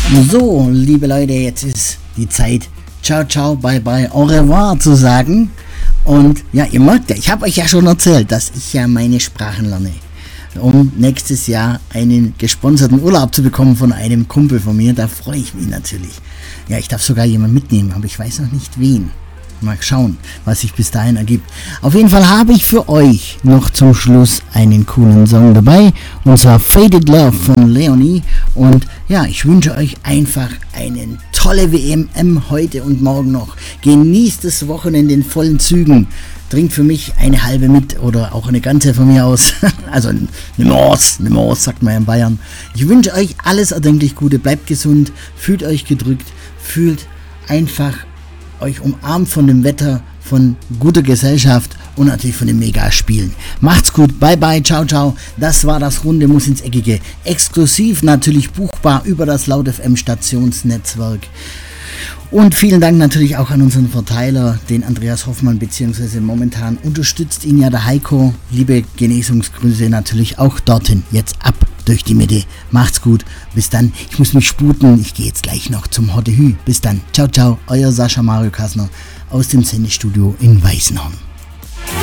So, liebe Leute, jetzt ist die Zeit, ciao, ciao, bye, bye, au revoir zu sagen. Und ja, ihr merkt ja, ich habe euch ja schon erzählt, dass ich ja meine Sprachen lerne, um nächstes Jahr einen gesponserten Urlaub zu bekommen von einem Kumpel von mir. Da freue ich mich natürlich. Ja, ich darf sogar jemanden mitnehmen, aber ich weiß noch nicht wen. Mal schauen, was sich bis dahin ergibt. Auf jeden Fall habe ich für euch noch zum Schluss einen coolen Song dabei, und zwar Faded Love von Leonie. Und ja, ich wünsche euch einfach eine tolle WM heute und morgen noch. Genießt das Wochenende in vollen Zügen. Trinkt für mich eine halbe mit oder auch eine ganze von mir aus. Also eine Mors sagt man ja in Bayern. Ich wünsche euch alles erdenklich Gute. Bleibt gesund, fühlt euch gedrückt, fühlt einfach euch umarmt von dem Wetter, von guter Gesellschaft und natürlich von den Megaspielen. Macht's gut, bye bye, ciao ciao. Das war das Runde Muss ins Eckige. Exklusiv natürlich buchbar über das Laut FM Stationsnetzwerk. Und vielen Dank natürlich auch an unseren Verteiler, den Andreas Hoffmann, beziehungsweise momentan unterstützt ihn ja der Heiko. Liebe Genesungsgrüße natürlich auch dorthin, jetzt ab durch die Mitte. Macht's gut, bis dann. Ich muss mich sputen, ich gehe jetzt gleich noch zum Hotte Hü. Bis dann, ciao ciao, euer Sascha Mario Kassner aus dem Sendestudio in Weißenhorn.